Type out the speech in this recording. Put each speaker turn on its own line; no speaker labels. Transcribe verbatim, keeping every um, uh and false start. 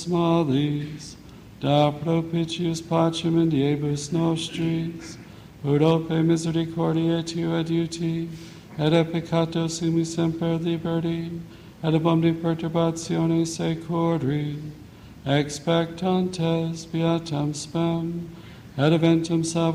Smalis, da propitius pacem in diebus nostris, ut ope misericordiae tua adiuti, et a peccato sumi semper liberti, et ab omni perturbatione securi, expectantes beatam spem, et eventum salvationem